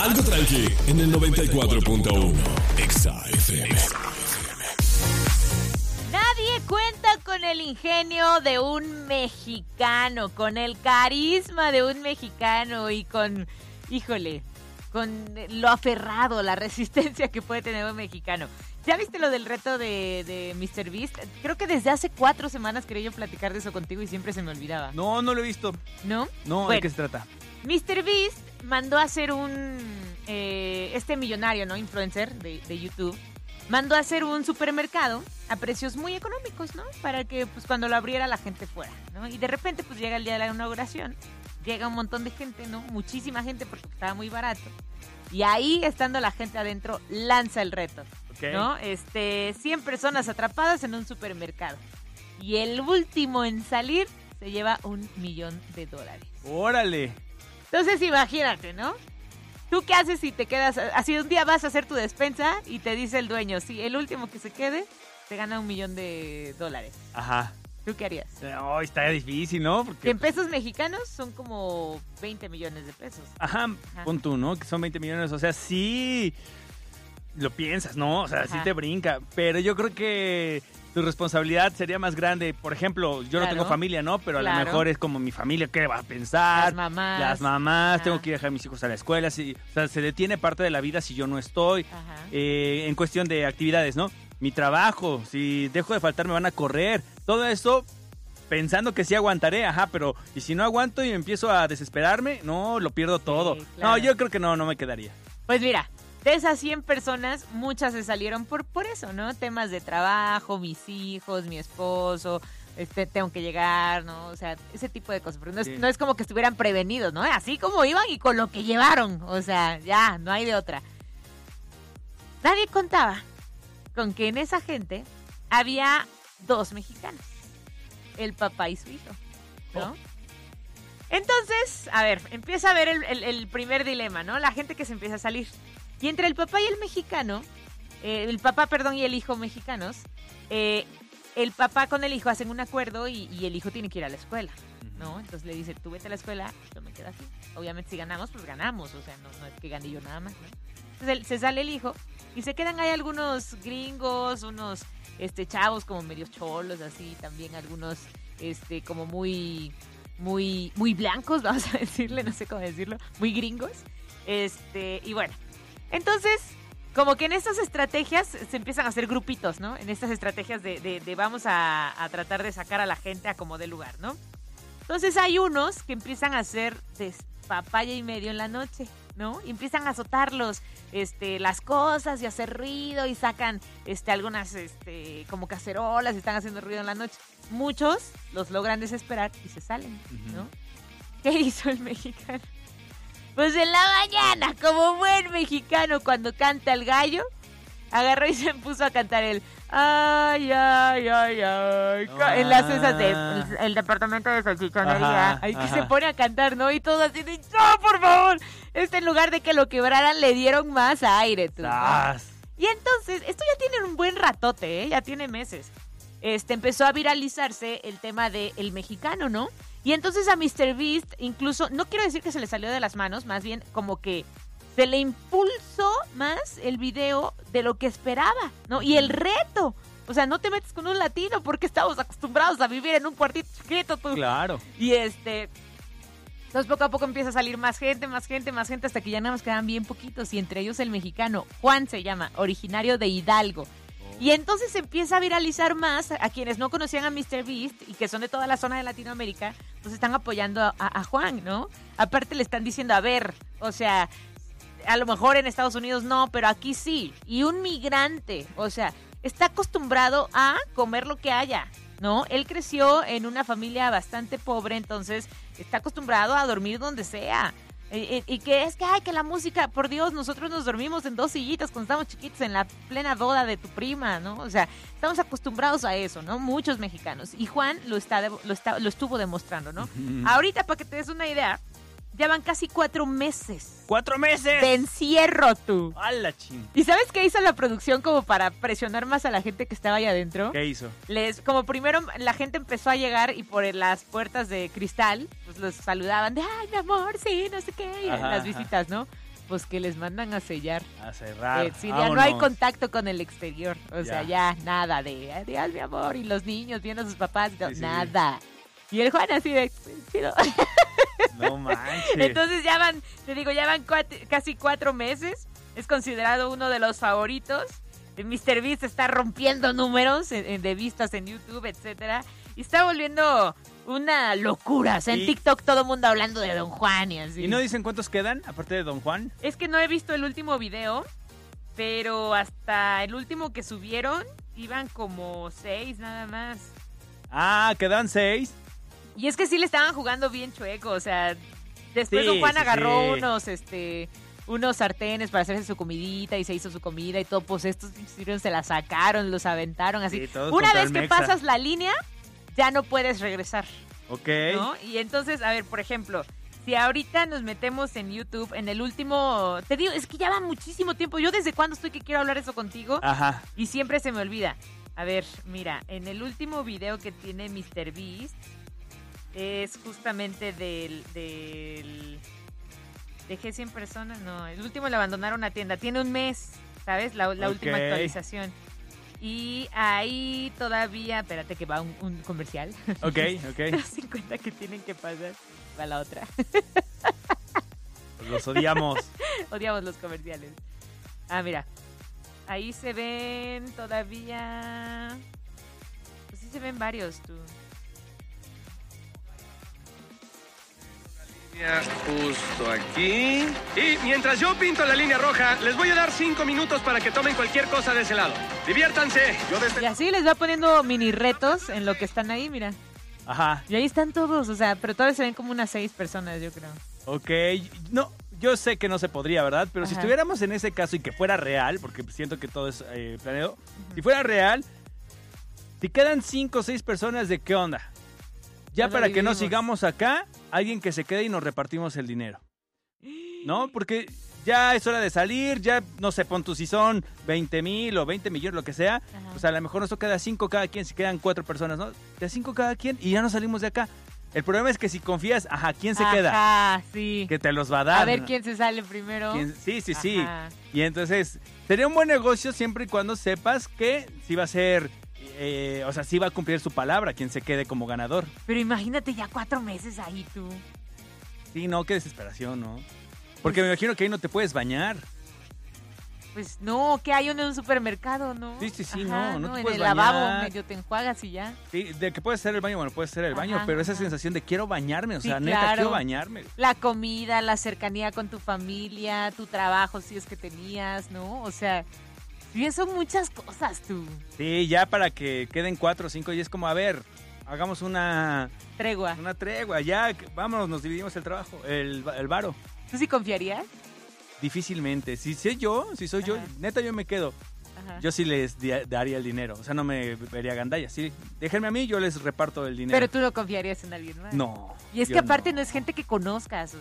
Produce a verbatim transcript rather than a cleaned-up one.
Algo tranqui en el noventa y cuatro punto uno. Exa F M. Nadie cuenta con el ingenio de un mexicano, con el carisma de un mexicano y con, híjole, con lo aferrado, la resistencia que puede tener un mexicano. ¿Ya viste lo del reto de, de míster Beast? Creo que desde hace cuatro semanas quería yo platicar de eso contigo y siempre se me olvidaba. No, no lo he visto. ¿No? No, bueno, ¿de qué se trata? míster Beast mandó a hacer un, eh, este millonario, ¿no? Influencer de, de YouTube. Mandó a hacer un supermercado a precios muy económicos, ¿no? Para que, pues, cuando lo abriera la gente fuera, ¿no? Y de repente, pues, llega el día de la inauguración, llega un montón de gente, ¿no? Muchísima gente porque estaba muy barato. Y ahí, estando la gente adentro, lanza el reto, Okay. ¿no? Este, cien personas atrapadas en un supermercado. Y el último en salir se lleva un millón de dólares. ¡Órale! Entonces, imagínate, ¿no? ¿Tú qué haces si te quedas? Así un día vas a hacer tu despensa y te dice el dueño, sí, el último que se quede se gana un millón de dólares. Ajá. ¿Tú qué harías? Oh, está difícil, ¿no? Porque, Que en pesos mexicanos son como veinte millones de pesos. Ajá, Ajá. pon tú, ¿no? Que son veinte millones, o sea, sí lo piensas, ¿no? O sea, Ajá. sí te brinca, pero yo creo que tu responsabilidad sería más grande. Por ejemplo, yo Claro. no tengo familia, ¿no? Pero a Claro. lo mejor es como mi familia, ¿qué va a pensar? Las mamás. Las mamás, Ajá. tengo que ir a dejar a mis hijos a la escuela, sí, o sea, se detiene parte de la vida si yo no estoy. Ajá. Eh, en cuestión de actividades, ¿no? Mi trabajo, si dejo de faltar me van a correr. Todo eso pensando que sí aguantaré, ajá, pero y si no aguanto y empiezo a desesperarme, no, lo pierdo todo. Sí, claro. No, yo creo que no, no me quedaría. Pues mira, de esas cien personas, muchas se salieron por, por eso, ¿no? Temas de trabajo, mis hijos, mi esposo, este, tengo que llegar, ¿no? O sea, ese tipo de cosas. Pero no es, Sí. no es como que estuvieran prevenidos, ¿no? Así como iban y con lo que llevaron. O sea, ya, no hay de otra. Nadie contaba con que en esa gente había dos mexicanos. El papá y su hijo, ¿no? Oh. Entonces, a ver, empieza a ver el, el, el primer dilema, ¿no? La gente que se empieza a salir. Y entre el papá y el mexicano, eh, el papá, perdón, y el hijo mexicanos, eh, el papá con el hijo hacen un acuerdo y, y el hijo tiene que ir a la escuela, ¿no? Entonces le dice, tú vete a la escuela, yo me quedo aquí. Obviamente si ganamos, pues ganamos, o sea, no, no es que gane yo nada más, ¿no? Entonces él- se sale el hijo y se quedan ahí algunos gringos, unos este chavos como medios cholos, así, también algunos este como muy, muy, muy blancos, vamos a decirle, no sé cómo decirlo, muy gringos. Este, y bueno, entonces, como que en estas estrategias se empiezan a hacer grupitos, ¿no? En estas estrategias de, de, de vamos a, a tratar de sacar a la gente a como dé lugar, ¿no? Entonces hay unos que empiezan a hacer papaya y medio en la noche, ¿no? Y empiezan a azotarlos, este, las cosas y hacer ruido y sacan, este, algunas, este, como cacerolas y están haciendo ruido en la noche. Muchos los logran desesperar y se salen, ¿no? ¿Qué hizo el mexicano? Pues en la mañana, como buen mexicano, cuando canta el gallo, agarró y se puso a cantar el ay, ay, ay, ay, ca- en las esas de el, el departamento de salchichonería. Ajá, Ahí que ajá. se pone a cantar, ¿no? Y todo así de, no, por favor. Este, en lugar de que lo quebraran, le dieron más aire, tú, ¿no? ¡Sas! Y entonces, esto ya tiene un buen ratote, ¿eh? Ya tiene meses. Este, empezó a viralizarse el tema del mexicano, ¿no? Y entonces a míster Beast, incluso, no quiero decir que se le salió de las manos, más bien como que se le impulsó más el video de lo que esperaba, ¿no? Y el reto. O sea, no te metes con un latino porque estamos acostumbrados a vivir en un cuartito chiquito, tú. Claro. Y este... Entonces poco a poco empieza a salir más gente, más gente, más gente, hasta que ya nada más quedan bien poquitos. Y entre ellos el mexicano, Juan se llama, originario de Hidalgo. Y entonces se empieza a viralizar más a quienes no conocían a míster Beast y que son de toda la zona de Latinoamérica, pues están apoyando a, a Juan, ¿no? Aparte le están diciendo, a ver, o sea, a lo mejor en Estados Unidos no, pero aquí sí. Y un migrante, o sea, está acostumbrado a comer lo que haya, ¿no? Él creció en una familia bastante pobre, entonces está acostumbrado a dormir donde sea. Y, y, y que es que, ay, que la música, por Dios, nosotros nos dormimos en dos sillitas cuando estábamos chiquitos en la plena boda de tu prima, ¿no? O sea, estamos acostumbrados a eso, ¿no? Muchos mexicanos. Y Juan lo está, de- lo está, lo estuvo demostrando, ¿no? Ahorita, para que te des una idea, ya van casi cuatro meses ¡Cuatro meses! de encierro, tú. ¡A la ching! ¿Y sabes qué hizo la producción como para presionar más a la gente que estaba ahí adentro? ¿Qué hizo? Les, como primero la gente empezó a llegar y por las puertas de cristal, pues los saludaban de, ay, mi amor, sí, no sé qué, y Ajá, las ajá. visitas, ¿no? Pues que les mandan a sellar. A cerrar. Eh, sí, ya no hay contacto con el exterior. O Ya. sea, ya nada de adiós, mi amor. Y los niños viendo a sus papás. No, Sí, sí. nada. Y el Juan así de... chido. No manches. Entonces ya van, te digo, ya van cuat- casi cuatro meses. Es considerado uno de los favoritos. míster Beast está rompiendo números en- en- de vistas en YouTube, etcétera. Y está volviendo una locura. O sea, en Y- TikTok todo el mundo hablando de Don Juan y así. ¿Y no dicen cuántos quedan, aparte de Don Juan? Es que no he visto el último video, pero hasta el último que subieron iban como seis nada más. Ah, quedan seis. Y es que sí le estaban jugando bien chueco, o sea, después Sí, Don Juan sí, agarró sí. unos, este, unos sartenes para hacerse su comidita y se hizo su comida y todo, pues estos hicieron, se la sacaron, los aventaron así. Sí, todos Una contra vez el que Mexa. pasas la línea, ya no puedes regresar, Ok. ¿no? Y entonces, a ver, por ejemplo, si ahorita nos metemos en YouTube, en el último, te digo, es que ya va muchísimo tiempo. Yo desde cuándo estoy que quiero hablar eso contigo Ajá. y siempre se me olvida. A ver, mira, en el último video que tiene míster Beast es justamente del, del dejé cien personas, no, el último le abandonaron una tienda, tiene un mes, ¿sabes? La, la Ok. última actualización. Y ahí todavía, espérate que va un, un comercial. Ok, ok. Los cincuenta que tienen que pasar va la otra. Pues los odiamos. Odiamos los comerciales. Ah, mira. Ahí se ven todavía... Pues sí se ven varios, tú. Justo aquí. Y mientras yo pinto la línea roja, les voy a dar cinco minutos para que tomen cualquier cosa de ese lado. Diviértanse. Yo desde... Y así les va poniendo mini retos en lo que están ahí, mira. Ajá. Y ahí están todos, o sea, pero todavía se ven como unas seis personas, yo creo. Ok. No, yo sé que no se podría, ¿verdad? Pero si Ajá. estuviéramos en ese caso y que fuera real, porque siento que todo es eh, planeado, si fuera real, si quedan cinco o seis personas, ¿de qué onda? Ya Pues lo para que no dividimos. sigamos acá, alguien que se quede y nos repartimos el dinero. ¿No? Porque ya es hora de salir, ya, no sé, pon tú, si son veinte mil o veinte millones, lo que sea, Ajá. pues a lo mejor nos toca de a cinco cada quien, si quedan cuatro personas, ¿no? De a cinco cada quien y ya no salimos de acá. El problema es que si confías, ajá, ¿quién se queda? Ajá, sí. Que te los va a dar. A ver ¿no? quién se sale primero. ¿Quién- Sí, sí, sí. Ajá. Y entonces, sería un buen negocio siempre y cuando sepas que sí va a ser, eh, o sea, sí va a cumplir su palabra quien se quede como ganador. Pero imagínate ya cuatro meses ahí tú. Sí, no, qué desesperación, ¿no? Porque me imagino que ahí no te puedes bañar. Pues no, que hay uno en un supermercado, ¿no? Sí, sí, sí, Ajá, no, no te en puedes el lavabo bañar. medio te enjuagas y ya. Sí, de que puedes hacer el baño, bueno, puedes hacer el baño, Ajá, pero esa ajá. sensación de quiero bañarme, o Sí, sea, neta, claro. quiero bañarme. La comida, la cercanía con tu familia, tu trabajo, si es que tenías, ¿no? O sea, bien son muchas cosas tú. Sí, ya para que queden cuatro o cinco y es como, a ver, hagamos una, Tregua. una tregua, ya, que- vámonos, nos dividimos el trabajo, el, el varo. ¿Tú sí confiarías? Difícilmente. Si soy yo, si soy yo, Ajá. neta yo me quedo. Ajá. Yo sí les di- daría el dinero. O sea, no me vería gandalla. Sí, déjenme a mí, yo les reparto el dinero. Pero tú no confiarías en alguien más. No. Y es yo que aparte no. es gente que conozcas, o